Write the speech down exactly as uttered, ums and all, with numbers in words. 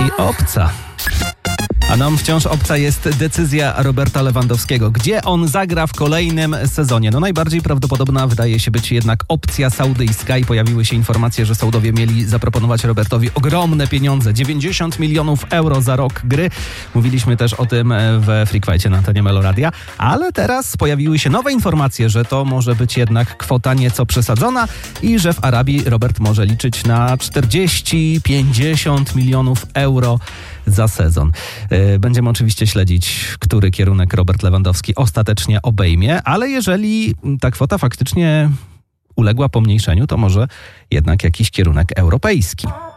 obca. A nam wciąż obca jest decyzja Roberta Lewandowskiego. Gdzie on zagra w kolejnym sezonie? No najbardziej prawdopodobna wydaje się być jednak opcja saudyjska i pojawiły się informacje, że Saudowie mieli zaproponować Robertowi ogromne pieniądze. dziewięćdziesiąt milionów euro za rok gry. Mówiliśmy też o tym w Freak Fightie na antenie Meloradia. Ale teraz pojawiły się nowe informacje, że to może być jednak kwota nieco przesadzona i że w Arabii Robert może liczyć na czterdzieści pięćdziesiąt milionów euro za sezon. Będziemy oczywiście śledzić, który kierunek Robert Lewandowski ostatecznie obejmie, ale jeżeli ta kwota faktycznie uległa pomniejszeniu, to może jednak jakiś kierunek europejski.